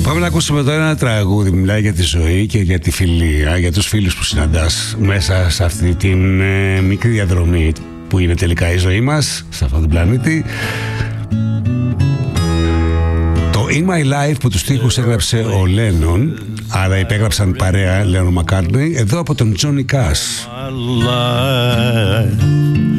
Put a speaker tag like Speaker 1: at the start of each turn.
Speaker 1: Πάμε να ακούσουμε τώρα ένα τραγούδι που μιλάει για τη ζωή και για τη φιλία, για τους φίλους που συναντάς μέσα σε αυτή την μικρή διαδρομή που είναι τελικά η ζωή μας σε αυτόν τον πλανήτη. Το In My Life που τους στίχους έγραψε ο Lennon, άρα υπέγραψαν παρέα Lennon McCartney, εδώ από τον Johnny Cash.